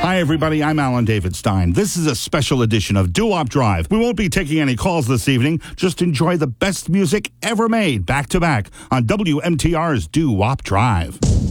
Hi, everybody. I'm Alan David Stein. This is a special edition of Doo-Wop Drive. We won't be taking any calls this evening. Just enjoy the best music ever made back to back on WMTR's Doo-Wop Drive.